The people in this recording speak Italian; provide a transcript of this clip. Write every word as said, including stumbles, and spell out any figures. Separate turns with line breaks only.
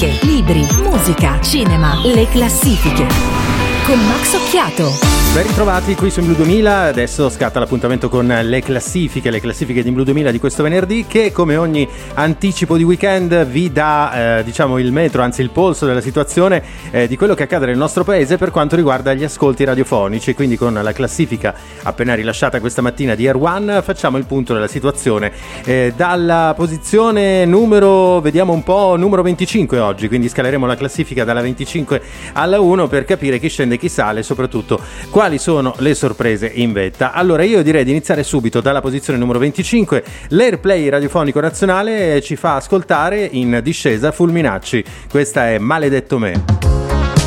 classifiche, libri, musica, cinema, le classifiche con Max Occhiato.
Ben ritrovati qui su Blu duemila, adesso scatta l'appuntamento con le classifiche, le classifiche di Blu duemila di questo venerdì, che come ogni anticipo di weekend vi dà eh, diciamo il metro, anzi il polso della situazione eh, di quello che accade nel nostro paese per quanto riguarda gli ascolti radiofonici. Quindi con la classifica appena rilasciata questa mattina di Air One facciamo il punto della situazione eh, dalla posizione numero, vediamo un po', numero venticinque oggi, quindi scaleremo la classifica dalla venticinque alla uno per capire chi scende e chi sale e soprattutto quali sono le sorprese in vetta. Allora io direi di iniziare subito dalla posizione numero venticinque. L'Airplay radiofonico nazionale ci fa ascoltare in discesa Fulminacci. Questa è Maledetto Me.